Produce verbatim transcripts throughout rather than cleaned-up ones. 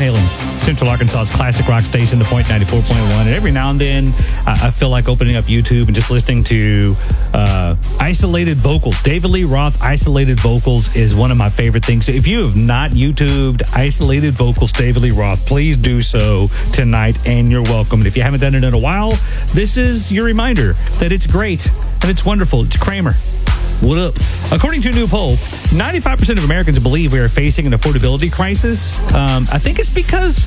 Halen, Central Arkansas's classic rock station, The Point ninety-four point one. And every now and then, I, I feel like opening up YouTube and just listening to uh, isolated vocals. David Lee Roth isolated vocals is one of my favorite things. So if you have not YouTubed isolated vocals, David Lee Roth, please do so tonight, and you're welcome. And if you haven't done it in a while, this is your reminder that it's great and it's wonderful. It's Kramer. What up? According to a new poll, ninety-five percent of Americans believe we are facing an affordability crisis. Um, I think it's because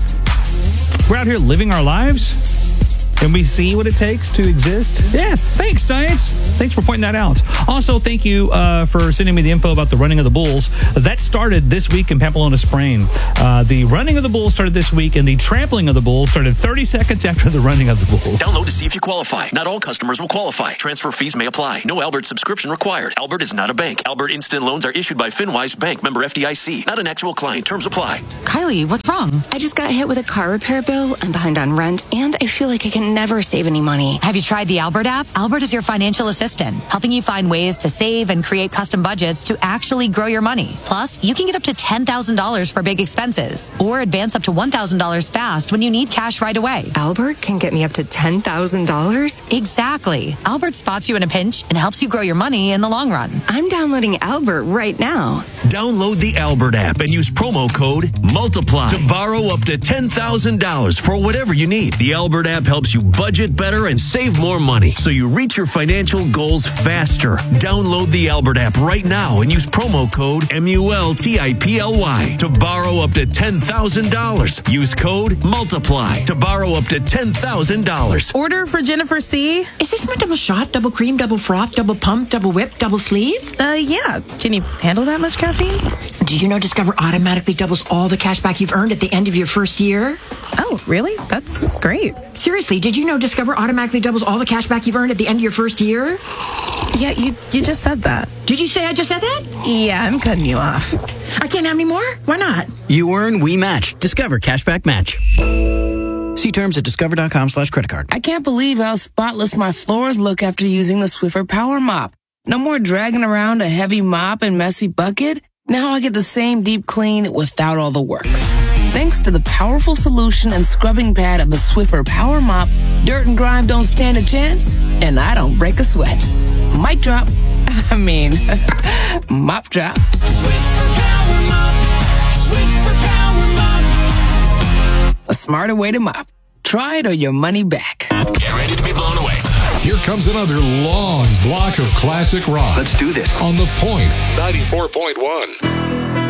we're out here living our lives and we see what it takes to exist. Yeah, thanks, science. Thanks for pointing that out. Also, thank you uh, for sending me the info about the running of the bulls. That started this week in Pamplona Spring. Uh, the running of the bulls started this week, and the trampling of the bulls started thirty seconds after the running of the bulls. Download to see if you qualify. Not all customers will qualify. Transfer fees may apply. No Albert subscription required. Albert is not a bank. Albert Instant Loans are issued by FinWise Bank, member F D I C. Not an actual client. Terms apply. Kylie, what's wrong? I just got hit with a car repair bill. I'm behind on rent, and I feel like I can never save any money. Have you tried the Albert app? Albert is your financial assistant, helping you find ways to save and create custom budgets to actually grow your money. Plus, you can get up to ten thousand dollars for big expenses, or advance up to one thousand dollars fast when you need cash right away. Albert can get me up to ten thousand dollars? Exactly. Albert spots you in a pinch and helps you grow your money in the long run. I'm downloading Albert right now. Download the Albert app and use promo code MULTIPLY to borrow up to ten thousand dollars for whatever you need. The Albert app helps you budget better and save more money so you reach your financial goals faster. Download the Albert app right now and use promo code M U L T I P L Y to borrow up to ten thousand dollars. Use code MULTIPLY to borrow up to ten thousand dollars. Order for Jennifer C. Is this my double shot, double cream, double froth, double pump, double whip, double sleeve? Uh, yeah. Can you handle that much caffeine? Did you know Discover automatically doubles all the cash back you've earned at the end of your first year? Oh, really? That's great. Seriously, did you know Discover automatically doubles all the cash back you've earned at the end of your first year? Yeah, you you just said that. Did you say I just said that? Yeah, I'm cutting you off. I can't have any more? Why not? You earn, we match. Discover Cashback Match. See terms at discover.com slash credit card. I can't believe how spotless my floors look after using the Swiffer Power Mop. No more dragging around a heavy mop and messy bucket. Now I get the same deep clean without all the work. Thanks to the powerful solution and scrubbing pad of the Swiffer Power Mop, dirt and grime don't stand a chance, and I don't break a sweat. Mic drop. I mean, mop drop. Swiffer Power Mop. Swiffer Power Mop. A smarter way to mop. Try it or your money back. Get ready to be blown away. Here comes another long block of classic rock. Let's do this. On The Point ninety-four point one.